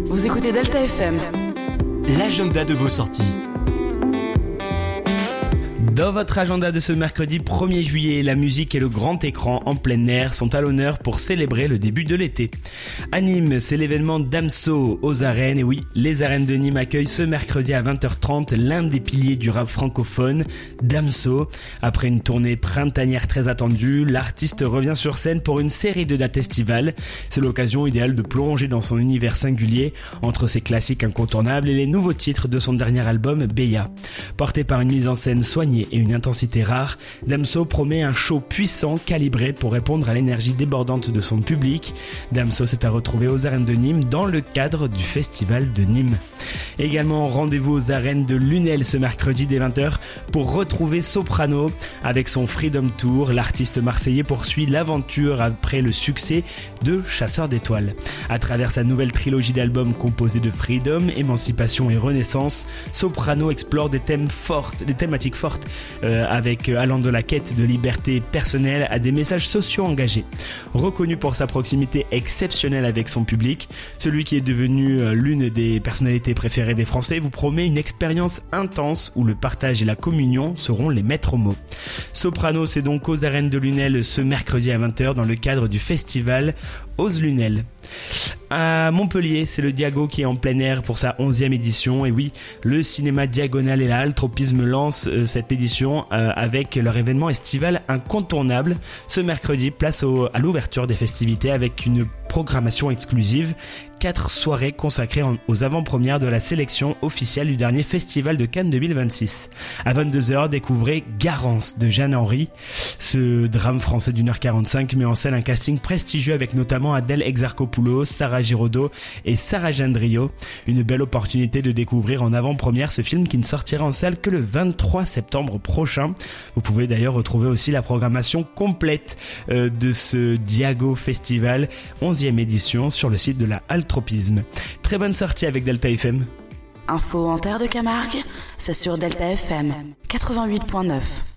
Vous écoutez Delta FM. L'agenda de vos sorties. Dans votre agenda de ce mercredi 1er juillet, la musique et le grand écran en plein air sont à l'honneur pour célébrer le début de l'été. À Nîmes, c'est l'événement Damso aux arènes. Et oui, les arènes de Nîmes accueillent ce mercredi à 20h30 l'un des piliers du rap francophone, Damso. Après une tournée printanière très attendue, l'artiste revient sur scène pour une série de dates estivales. C'est l'occasion idéale de plonger dans son univers singulier, entre ses classiques incontournables et les nouveaux titres de son dernier album, Beya. Porté par une mise en scène soignée et une intensité rare, Damso promet un show puissant, calibré pour répondre à l'énergie débordante de son public. Damso s'est à retrouver aux arènes de Nîmes dans le cadre du festival de Nîmes. Également, rendez-vous aux arènes de Lunel ce mercredi dès 20h pour retrouver Soprano. Avec son Freedom Tour, l'artiste marseillais poursuit l'aventure après le succès de Chasseur d'étoiles. À travers sa nouvelle trilogie d'albums composée de Freedom, Émancipation et Renaissance, Soprano explore des thématiques fortes, allant de la quête de liberté personnelle à des messages sociaux engagés. Reconnu pour sa proximité exceptionnelle avec son public, celui qui est devenu l'une des personnalités préférées des Français vous promet une expérience intense où le partage et la communion seront les maîtres mots. Soprano, c'est donc aux arènes de Lunel ce mercredi à 20h dans le cadre du festival Ose Lunel. À Montpellier, c'est le Diago qui est en plein air pour sa 11e édition. Et oui, le cinéma Diagonal et la Altropisme lancent cette édition avec leur événement estival incontournable. Ce mercredi, place à l'ouverture des festivités avec une programmation exclusive. 4 soirées consacrées aux avant-premières de la sélection officielle du dernier festival de Cannes 2026. À 22h, découvrez Garance de Jeanne Henry. Ce drame français d'1h45 met en scène un casting prestigieux avec notamment Adèle Exarchopoulos, Sarah Giraudot et Sarah Gendrio. Une belle opportunité de découvrir en avant-première ce film qui ne sortira en salle que le 23 septembre prochain. Vous pouvez d'ailleurs retrouver aussi la programmation complète de ce Diago Festival 11e édition sur le site de la Altropisme. Très bonne sortie avec Delta FM. Info en terre de Camargue, c'est sur Delta FM 88.9.